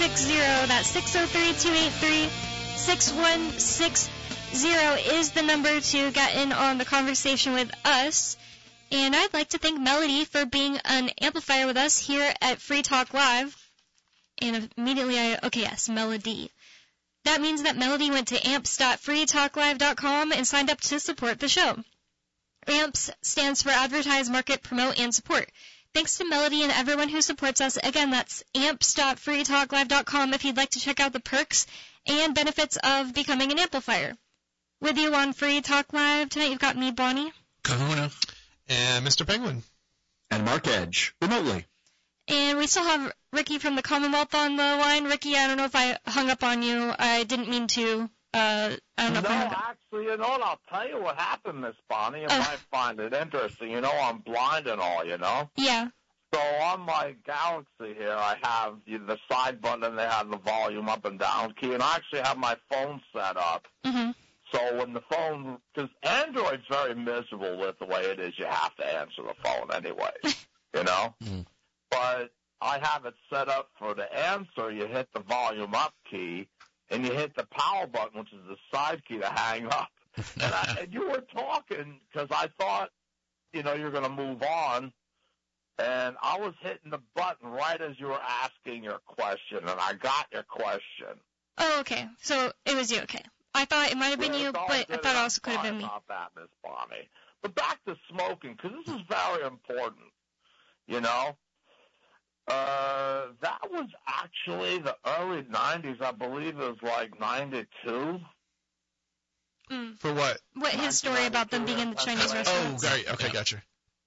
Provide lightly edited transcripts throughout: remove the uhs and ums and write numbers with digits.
That's 603-283-6160 is the number to get in on the conversation with us. And I'd like to thank Melody for being an amplifier with us here at Free Talk Live. And immediately Melody. That means that Melody went to amps.freetalklive.com and signed up to support the show. AMPS stands for Advertise, Market, Promote, and Support. Thanks to Melody and everyone who supports us. Again, that's amps.freetalklive.com if you'd like to check out the perks and benefits of becoming an amplifier. With you on Free Talk Live tonight, you've got me, Bonnie. Kahuna. And Mr. Penguin. And Mark Edge, remotely. And we still have Ricky from the Commonwealth on the line. Ricky, I don't know if I hung up on you. I didn't mean to. I don't know if I hung up. Actually, you know what? I'll tell you what happened, Miss Bonnie. You might find it interesting. You know, I'm blind and all, you know? Yeah. So on my Galaxy here, I have the side button and they have the volume up and down key, and I actually have my phone set up. Mm-hmm. So when the phone, because Android's very miserable with the way it is, you have to answer the phone anyway, you know? Mm. But I have it set up for the answer. You hit the volume up key, and you hit the power button, which is the side key to hang up. And you were talking because I thought, you know, you're going to move on. And I was hitting the button right as you were asking your question, and I got your question. Oh, okay. So it was you, okay. I thought it might have been you, but I thought it also could have been me. About that, Miss Bonnie. But back to smoking, because this is very important, you know. That was actually the early 90s. I believe it was like 92. Mm. For what? What his story about them being in the Chinese restaurants? Oh, right. Okay, gotcha.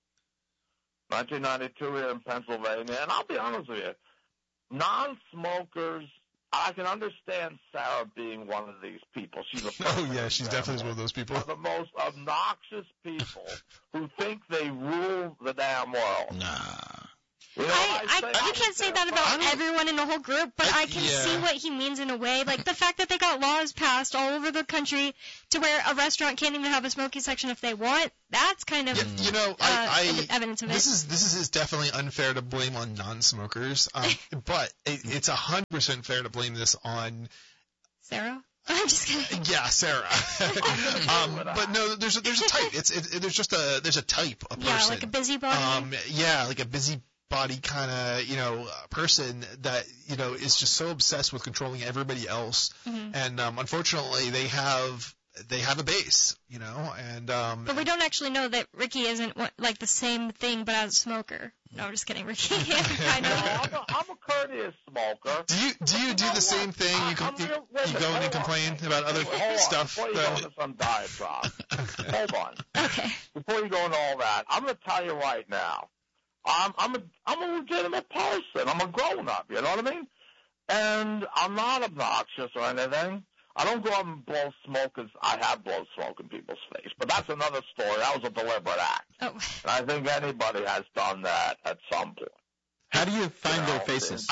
1992 here in Pennsylvania. And I'll be honest with you, non-smokers, I can understand Sarah being one of these people. She's a Oh, yeah, she's definitely one of those people. The most obnoxious people who think they rule the damn world. Nah. You know, you can't say that about everyone in the whole group, but I can see what he means in a way. Like the fact that they got laws passed all over the country to where a restaurant can't even have a smoking section if they want, that's kind of evidence of it. This is definitely unfair to blame on non-smokers, but it's 100% fair to blame this on Sarah. I'm just kidding. Yeah, Sarah. But no, there's a type. There's a type of person. Yeah, like a busybody. Like a busybody kind of, person that, is just so obsessed with controlling everybody else. Mm-hmm. And unfortunately, they have a base, and but we don't actually know that Ricky isn't like the same thing, but as a smoker. No, I'm just kidding, Ricky. I'm a courteous smoker. Do you do the same thing? You go in and complain about other stuff. Before you go into some diatribe, hold on. Okay. Before you go into all that, I'm going to tell you right now. I'm a legitimate person. I'm a grown-up, you know what I mean? And I'm not obnoxious or anything. I don't go up and blow smoke because I have blown smoke in people's face. But that's another story. That was a deliberate act. Oh. And I think anybody has done that at some point. How do you find their faces?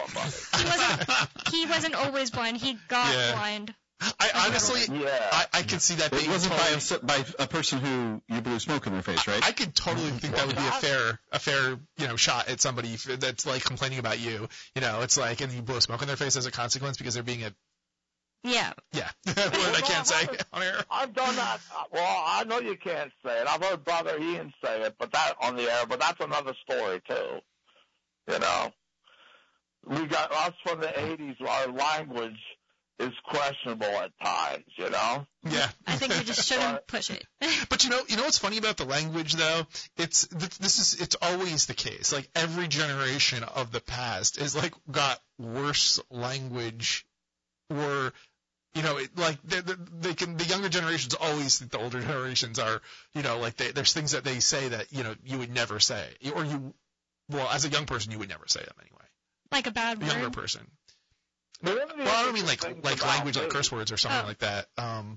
He wasn't always blind. He got blind. I honestly, I could see that being. It wasn't by a person who you blew smoke in their face, right? I could totally think that would be a fair, shot at somebody that's like complaining about you. It's like, and you blow smoke in their face as a consequence because they're being a. Yeah. Yeah. I can't say on air. I've done that. Well, I know you can't say it. I've heard Brother Ian say it, but that on the air. But that's another story too. We got us from the '80s. Our language is questionable at times, Yeah. I think we just shouldn't push it. But you know what's funny about the language though? It's always the case. Like every generation of the past is like got worse language, or the younger generations always think the older generations are, there's things that they say that you would never say, or as a young person you would never say them anyway. Like a bad word. Younger person. Well, I don't mean like language, like curse words or something like that.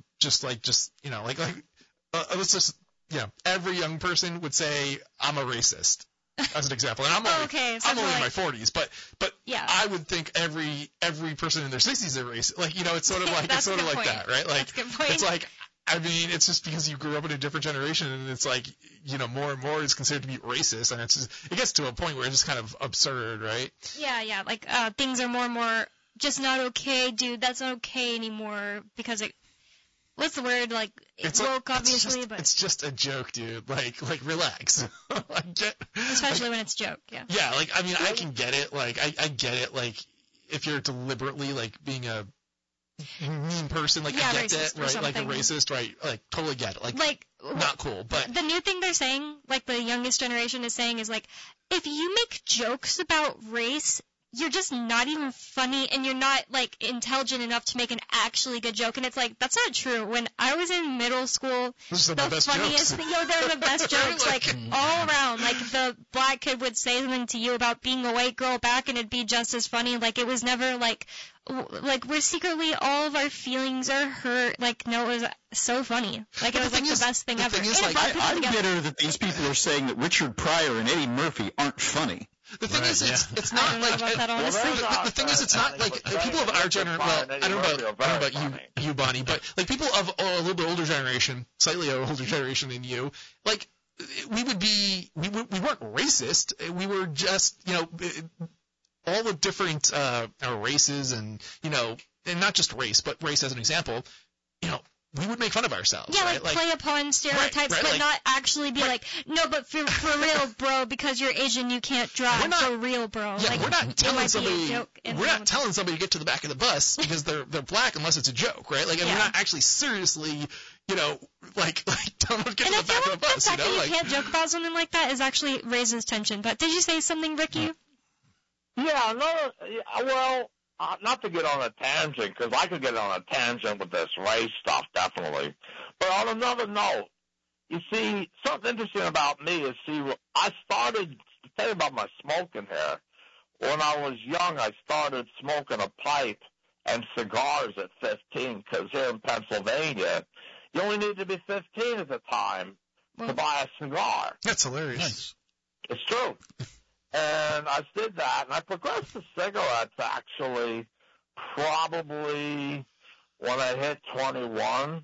Let's just, every young person would say, I'm a racist, as an example. And I'm only in my 40s, but yeah. I would think every person in their 60s is a racist. It's sort of like, that, right? That's a good point. It's like, it's just because you grew up in a different generation, and it's like, more and more is considered to be racist, and it gets to a point where it's just kind of absurd, right? Yeah, like, things are more and more just not okay, dude. That's not okay anymore because it. What's the word? Like, it woke, obviously, but... It's just a joke, dude. Like, relax. Especially when it's a joke, yeah. Yeah, like, I mean, I can get it. Like, I get it. Like, if you're deliberately, like, being a mean person, like, I get that, right? Like, a racist, right? Like, totally get it. Like not cool, but... The new thing they're saying, like, the youngest generation is saying is, like, if you make jokes about race... You're just not even funny, and you're not, like, intelligent enough to make an actually good joke. And it's like, that's not true. When I was in middle school, the funniest thing, they're the best jokes, like, all around. Like, the black kid would say something to you about being a white girl back, and it'd be just as funny. Like, it was never, like, we're secretly, all of our feelings are hurt. Like, no, it was so funny. Like, it was, like, the best thing ever. I'm bitter that these people are saying that Richard Pryor and Eddie Murphy aren't funny. The thing is, it's not like the thing is, it's not like people of our generation. Well, I don't know about you, Bonnie, but like people of a little bit older generation, slightly older generation than you, like we weren't racist. We were just all the different races and and not just race, but race as an example, we would make fun of ourselves. Yeah, right? like play upon stereotypes, right, but like, not actually be like, no, but for real, bro, because you're Asian, you can't drive. For real, bro. Yeah, like, we're not telling somebody to get to the back of the bus because they're black unless it's a joke, right? Like, and we're not actually seriously, like telling them to get to the back of the bus. The fact that you can't joke about something like that is actually raises tension. But did you say something, Ricky? Yeah, no, well. Not to get on a tangent, because I could get on a tangent with this race stuff, definitely. But on another note, you see, something interesting about me is, I started, to tell you about my smoking here, when I was young, I started smoking a pipe and cigars at 15, because here in Pennsylvania, you only need to be 15 at the time to buy a cigar. That's hilarious. Nice. It's true. And I did that, and I progressed to cigarettes, actually, probably when I hit 21.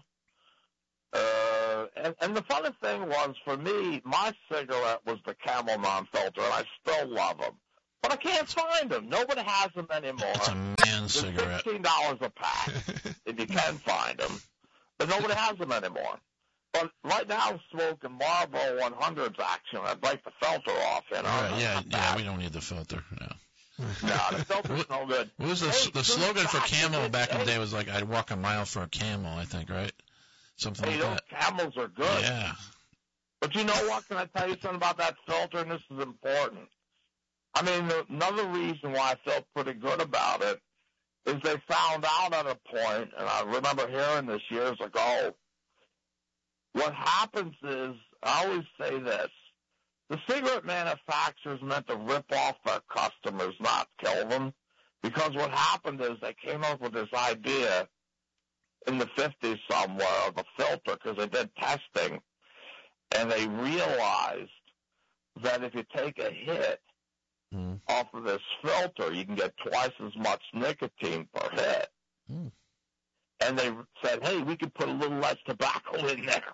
And the funny thing was, for me, my cigarette was the Camel Non-Filter, and I still love them. But I can't find them. Nobody has them anymore. It's a man cigarette. They're $15 a pack, if you can find them. But nobody has them anymore. But right now I'm smoking Marlboro 100s, actually. I'd like the filter off, Right, yeah, we don't need the filter, no. No, the filter's no good. What was the slogan for Camel back in the day was like, I'd walk a mile for a Camel, I think, right? Something like that. Camels are good. Yeah. But you know what? Can I tell you something about that filter? And this is important. I mean, another reason why I felt pretty good about it is they found out at a point, and I remember hearing this years ago, what happens is, I always say this, the cigarette manufacturers meant to rip off their customers, not kill them, because what happened is they came up with this idea in the 50s somewhere of a filter, because they did testing, and they realized that if you take a hit off of this filter, you can get twice as much nicotine per hit. And they said, hey, we could put a little less tobacco in there,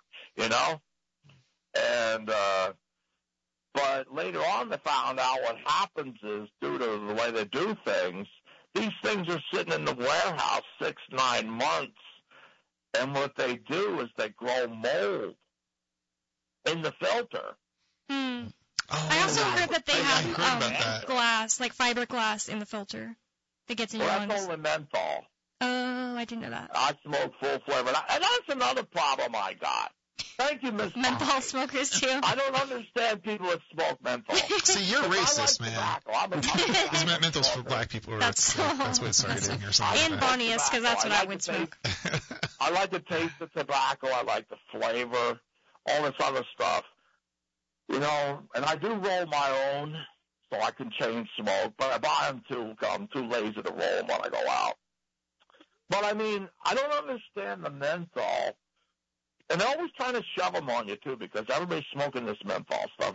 And, but later on they found out what happens is, due to the way they do things, these things are sitting in the warehouse 6-9 months. And what they do is they grow mold in the filter. Oh, I also heard that they have glass, like fiberglass in the filter that gets in your lungs. That's only menthol. Oh, I didn't know that. I smoke full flavor. And that's another problem I got. Thank you, Miss Menthol smokers, too. I don't understand people that smoke menthol. See, you're racist, man. Menthol's for black people. That's what it's targeting or something. And Bonniest, because that's what I would smoke. I like the taste of tobacco. I like the flavor, all this other stuff. And I do roll my own, so I can change smoke, but I buy them too, because I'm too lazy to roll them when I go out. But, I mean, I don't understand the menthol. And they're always trying to shove them on you, too, because everybody's smoking this menthol stuff.